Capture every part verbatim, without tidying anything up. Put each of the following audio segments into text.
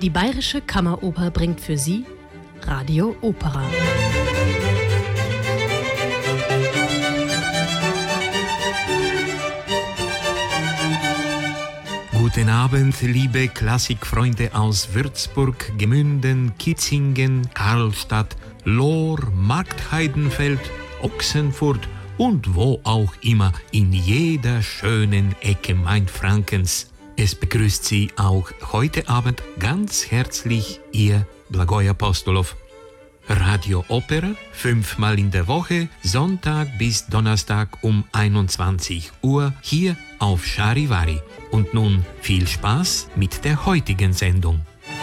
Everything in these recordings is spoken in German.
Die Bayerische Kammeroper bringt für Sie Radio Opera. Guten Abend, liebe Klassikfreunde aus Würzburg, Gmünden, Kitzingen, Karlstadt, Lohr, Marktheidenfeld, Ochsenfurt und wo auch immer in jeder schönen Ecke Mainfrankens. Es begrüßt Sie auch heute Abend ganz herzlich Ihr Blagoj Apostolov. Radio Opera, fünfmal in der Woche, Sonntag bis Donnerstag um einundzwanzig Uhr hier auf Charivari. Und nun viel Spaß mit der heutigen Sendung.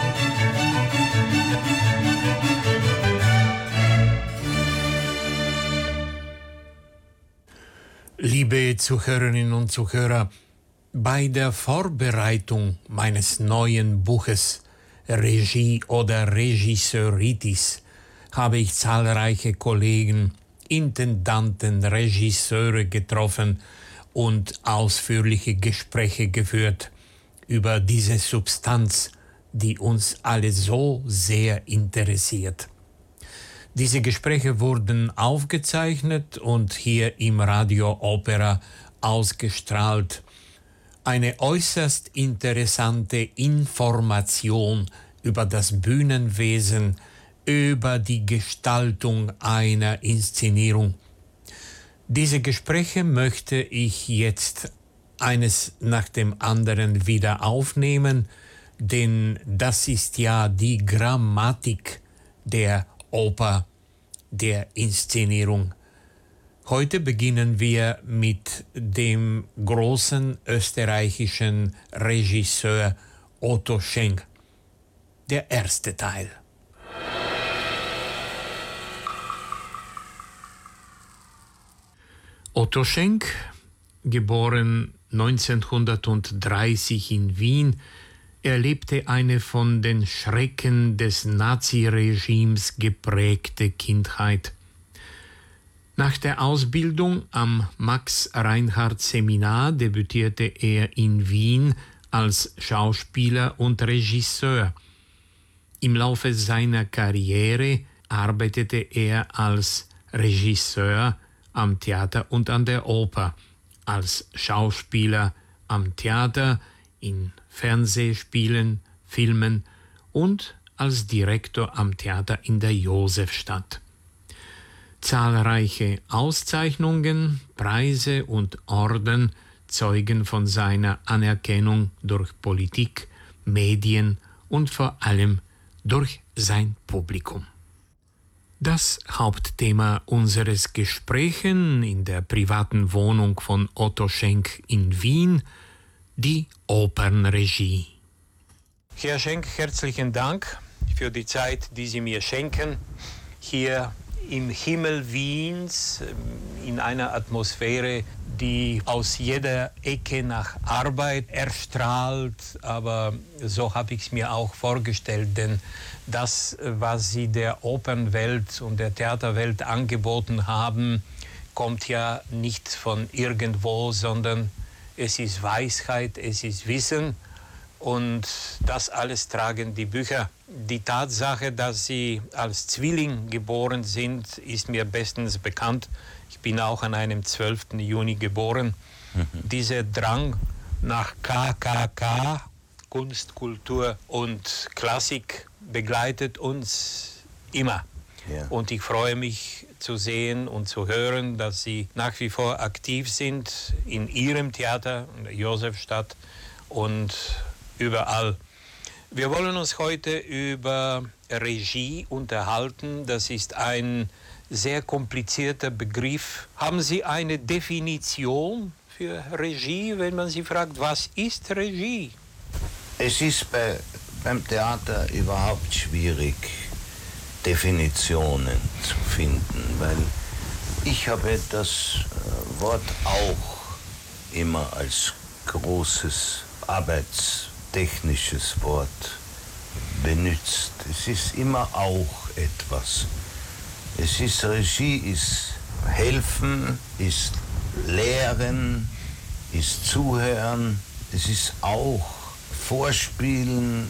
Liebe Zuhörerinnen und Zuhörer, bei der Vorbereitung meines neuen Buches Regie oder Regisseuritis habe ich zahlreiche Kollegen, Intendanten, Regisseure getroffen und ausführliche Gespräche geführt über diese Substanz, die uns alle so sehr interessiert. Diese Gespräche wurden aufgezeichnet und hier im Radio Opera ausgestrahlt. Eine äußerst interessante Information über das Bühnenwesen, über die Gestaltung einer Inszenierung. Diese Gespräche möchte ich jetzt eines nach dem anderen wieder aufnehmen, denn das ist ja die Grammatik der Oper, der Inszenierung. Heute beginnen wir mit dem großen österreichischen Regisseur Otto Schenk. Der erste Teil. Otto Schenk, geboren neunzehnhundertdreißig in Wien, erlebte eine von den Schrecken des Naziregimes geprägte Kindheit. Nach der Ausbildung am Max-Reinhardt-Seminar debütierte er in Wien als Schauspieler und Regisseur. Im Laufe seiner Karriere arbeitete er als Regisseur am Theater und an der Oper, als Schauspieler am Theater, in Fernsehspielen, Filmen und als Direktor am Theater in der Josefstadt. Zahlreiche Auszeichnungen, Preise und Orden zeugen von seiner Anerkennung durch Politik, Medien und vor allem durch sein Publikum. Das Hauptthema unseres Gesprächs in der privaten Wohnung von Otto Schenk in Wien, die Opernregie. Herr Schenk, herzlichen Dank für die Zeit, die Sie mir schenken, hier im Himmel Wiens, in einer Atmosphäre, die aus jeder Ecke nach Arbeit erstrahlt, aber so habe ich es mir auch vorgestellt, denn das, was Sie der Opernwelt und der Theaterwelt angeboten haben, kommt ja nicht von irgendwo, sondern es ist Weisheit, es ist Wissen und das alles tragen die Bücher. Die Tatsache, dass Sie als Zwilling geboren sind, ist mir bestens bekannt. Ich bin auch an einem zwölften Juni geboren. Mhm. Dieser Drang nach K K K, Kunst, Kultur und Klassik, begleitet uns immer. Ja. Und ich freue mich zu sehen und zu hören, dass Sie nach wie vor aktiv sind in Ihrem Theater, in der Josefstadt und überall. Wir wollen uns heute über Regie unterhalten. Das ist ein sehr komplizierter Begriff. Haben Sie eine Definition für Regie, wenn man Sie fragt, was ist Regie? Es ist bei, beim Theater überhaupt schwierig, Definitionen zu finden, weil ich habe das Wort auch immer als großes arbeitstechnisches Wort benutzt. Es ist immer auch etwas. Es ist Regie, ist helfen, ist lehren, ist zuhören. Es ist auch Vorspielen,